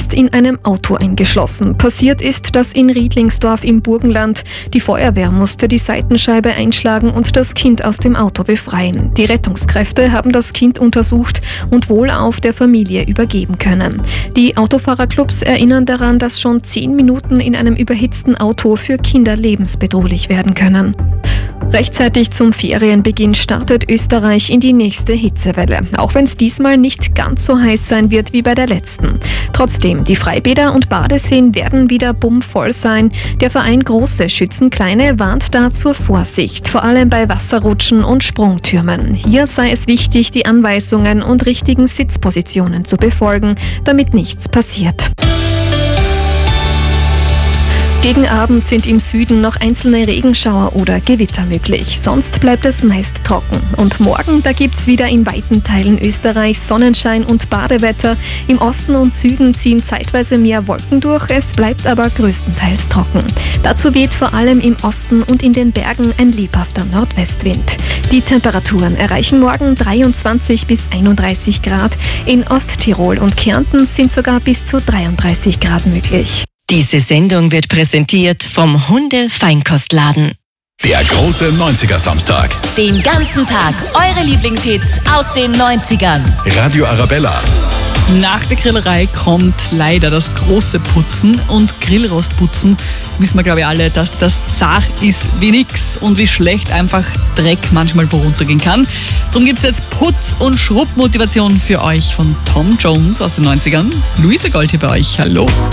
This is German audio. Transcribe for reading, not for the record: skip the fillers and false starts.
fast in einem Auto eingeschlossen. Passiert ist das in Riedlingsdorf im Burgenland. Die Feuerwehr musste die Seitenscheibe einschlagen und das Kind aus dem Auto befreien. Die Rettungskräfte haben das Kind untersucht und wohlauf der Familie übergeben können. Die Autofahrerclubs erinnern daran, dass schon 10 Minuten in einem überhitzten Auto für Kinder lebensbedrohlich werden können. Rechtzeitig zum Ferienbeginn startet Österreich in die nächste Hitzewelle, auch wenn es diesmal nicht ganz so heiß sein wird wie bei der letzten. Trotzdem, die Freibäder und Badeseen werden wieder bummvoll sein. Der Verein Große schützen Kleine warnt da zur Vorsicht, vor allem bei Wasserrutschen und Sprungtürmen. Hier sei es wichtig, die Anweisungen und richtigen Sitzpositionen zu befolgen, damit nichts passiert. Gegen Abend sind im Süden noch einzelne Regenschauer oder Gewitter möglich. Sonst bleibt es meist trocken. Und morgen, da gibt's wieder in weiten Teilen Österreichs Sonnenschein und Badewetter. Im Osten und Süden ziehen zeitweise mehr Wolken durch, es bleibt aber größtenteils trocken. Dazu weht vor allem im Osten und in den Bergen ein lebhafter Nordwestwind. Die Temperaturen erreichen morgen 23 bis 31 Grad. In Osttirol und Kärnten sind sogar bis zu 33 Grad möglich. Diese Sendung wird präsentiert vom Hunde-Feinkostladen. Der große 90er-Samstag. Den ganzen Tag eure Lieblingshits aus den 90ern. Radio Arabella. Nach der Grillerei kommt leider das große Putzen und Grillrostputzen. Wissen wir, glaube ich, alle, dass das zart ist wie nix und wie schlecht einfach Dreck manchmal voruntergehen kann. Darum gibt es jetzt Putz- und Schrubbmotivation für euch von Tom Jones aus den 90ern. Luisa Gold hier bei euch. Hallo.